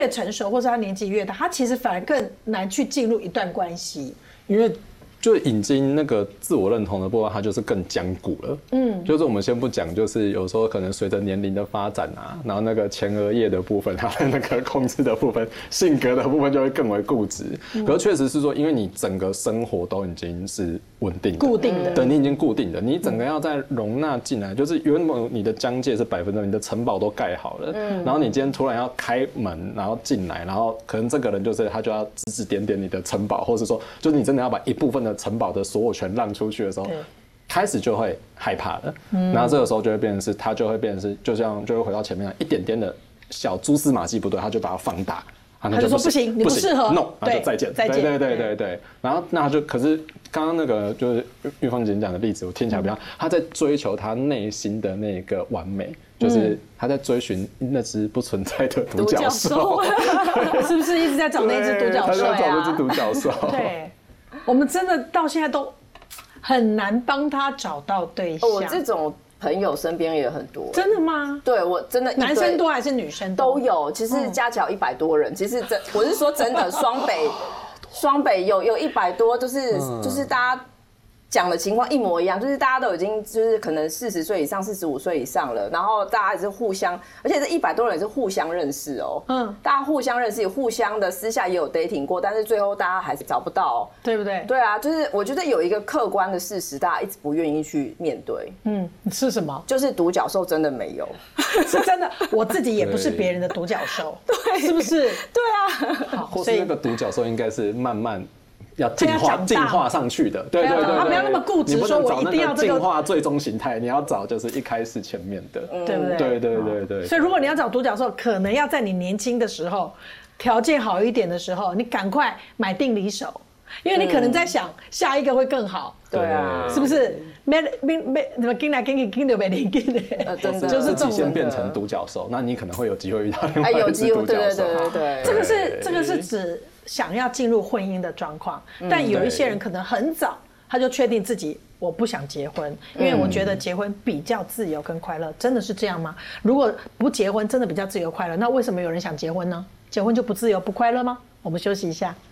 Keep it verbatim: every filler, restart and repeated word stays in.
越成熟，或者他年纪越大，他其实反而更难去进入一段关系， 因为就已经那个自我认同的部分，它就是更僵固了。嗯，就是我们先不讲，就是有时候可能随着年龄的发展啊，然后那个前额叶的部分，它的那个控制的部分，性格的部分就会更为固执。嗯、可是确实是说，因为你整个生活都已经是稳定的、 固定的， 对，你已经固定的，你整个要再容纳进来，就是原本你的疆界是百分之，你的城堡都盖好了，嗯、然后你今天突然要开门，然后进来，然后可能这个人就是他就要指指点点你的城堡，或是说，就是你真的要把一部分的城堡的所有权让出去的时候，开始就会害怕了。嗯，然后这个时候就会变成是，他就会变成是，就像就会回到前面一点点的小蛛丝马迹不对，他就把它放大。 他就说不行，你不适合 ，no， 那就再见， 再见， 对对对对对。然后那他就，可是刚刚那个就是玉芳姐讲的例子，我听起来比较，他在追求他内心的那个完美，就是他在追寻那只不存在的独角兽， 是不是一直在找那只独角兽啊？他在找那只独角兽。 对，我们真的到现在都很难帮他找到对象。 我这种朋友身边也很多。 真的吗？ 对，我真的男生多还是女生多？ 都有，其实加起来一百多人。其实真，我是说真的，双北，双北有有一百多，就是就是大家讲的情况一模一样，就是大家都已经就是可能四十岁以上、四十五岁以上了，然后大家也是互相，而且这一百多人也是互相认识哦，嗯，大家互相认识，互相的私下也有 dating 过，但是最后大家还是找不到， 对不对？ 对啊，就是我觉得有一个客观的事实，大家一直不愿意去面对， 嗯，是什么？ 就是独角兽真的没有， 是真的，我自己也不是别人的独角兽， 对， 是不是？ 对啊， 好，或是那个独角兽应该是慢慢。要进化进化上去的，对对对， 他不要那么固执，说我一定要这个进化最终形态，你要找就是一开始前面的， 对不对？ 对对对对。 所以如果你要找独角兽，可能要在你年轻的时候，条件好一点的时候，你赶快买定离手，因为你可能在想下一个会更好， 对啊， 是不是？没没没，怎么跟来跟去跟就没灵跟的， 真的就是自己先变成独角兽，那你可能会有机会遇到另外一只独角兽。 对对对对， 这个是这个是指想要进入婚姻的状况，但有一些人可能很早他就确定自己我不想结婚，因为我觉得结婚比较自由跟快乐，真的是这样吗？如果不结婚真的比较自由快乐，那为什么有人想结婚呢？结婚就不自由不快乐吗？我们休息一下。